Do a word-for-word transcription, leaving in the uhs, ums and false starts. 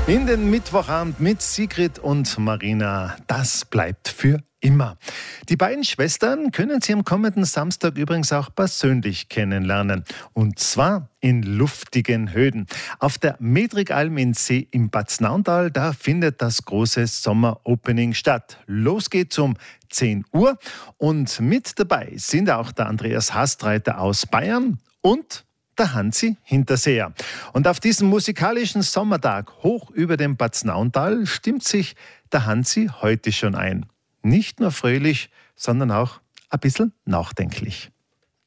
In den Mittwochabend mit Sigrid und Marina. Das bleibt für immer. Die beiden Schwestern können Sie am kommenden Samstag übrigens auch persönlich kennenlernen. Und zwar in luftigen Höhen. Auf der Medrigalm in See im Bad Naundal, da findet das große Sommer-Opening statt. Los geht's um zehn Uhr. Und mit dabei sind auch der Andreas Hastreiter aus Bayern und der Hansi Hinterseher. Und auf diesem musikalischen Sommertag hoch über dem Bad Naundal stimmt sich der Hansi heute schon ein. Nicht nur fröhlich, sondern auch ein bisschen nachdenklich.